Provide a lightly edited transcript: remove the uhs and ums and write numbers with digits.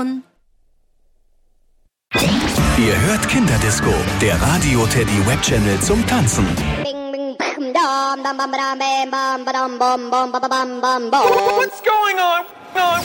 schon. Ihr hört Kinderdisco, der Radio Teddy Webchannel zum Tanzen. What's going on?